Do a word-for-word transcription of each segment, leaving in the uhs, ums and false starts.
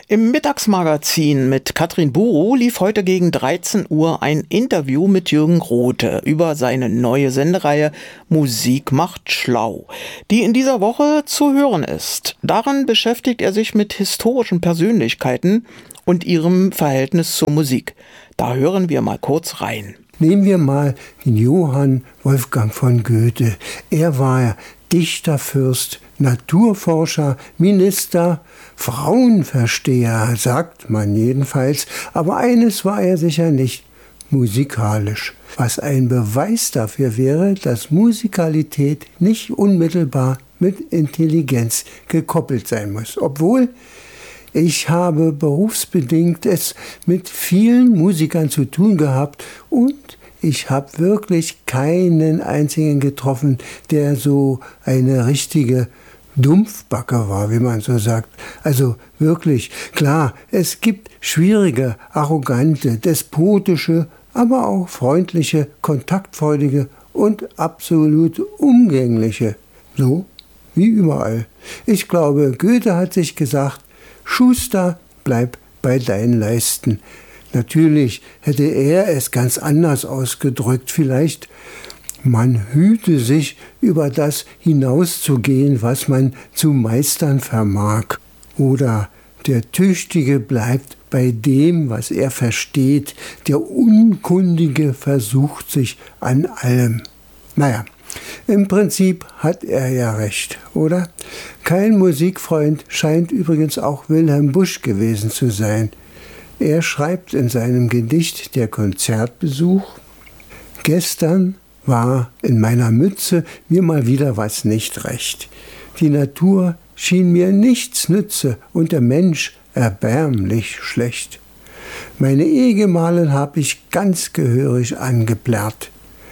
Im Mittagsmagazin mit Katrin Buro lief heute gegen dreizehn Uhr ein Interview mit Jürgen Rothe über seine neue Sendereihe Musik macht schlau, die in dieser Woche zu hören ist. Darin beschäftigt er sich mit historischen Persönlichkeiten und ihrem Verhältnis zur Musik. Da hören wir mal kurz rein. Nehmen wir mal Johann Wolfgang von Goethe. Er war Dichter, Fürst, Naturforscher, Minister, Frauenversteher, sagt man jedenfalls. Aber eines war er sicher nicht: musikalisch. Was ein Beweis dafür wäre, dass Musikalität nicht unmittelbar mit Intelligenz gekoppelt sein muss. Obwohl ich habe berufsbedingt es mit vielen Musikern zu tun gehabt und ich habe wirklich keinen einzigen getroffen, der so eine richtige Dumpfbacke war, wie man so sagt. Also wirklich, klar, es gibt schwierige, arrogante, despotische, aber auch freundliche, kontaktfreudige und absolut umgängliche. So wie überall. Ich glaube, Goethe hat sich gesagt: Schuster, bleib bei deinen Leisten. Natürlich hätte er es ganz anders ausgedrückt. Vielleicht: man hüte sich, über das hinauszugehen, was man zu meistern vermag. Oder: der Tüchtige bleibt bei dem, was er versteht. Der Unkundige versucht sich an allem. Naja, im Prinzip hat er ja recht, oder? Kein Musikfreund scheint übrigens auch Wilhelm Busch gewesen zu sein. Er schreibt in seinem Gedicht Der Konzertbesuch: Gestern war in meiner Mütze mir mal wieder was nicht recht. Die Natur schien mir nichts nütze und der Mensch erbärmlich schlecht. Meine Ehegemahlin hab ich ganz gehörig angeplärrt.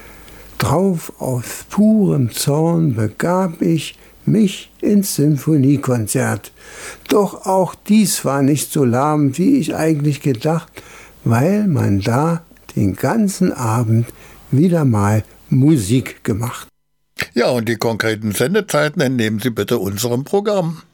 Drauf auf purem Zorn begab ich mich ins Sinfoniekonzert. Doch auch dies war nicht so lahm, wie ich eigentlich gedacht, weil man da den ganzen Abend wieder mal Musik gemacht. Ja, und die konkreten Sendezeiten entnehmen Sie bitte unserem Programm.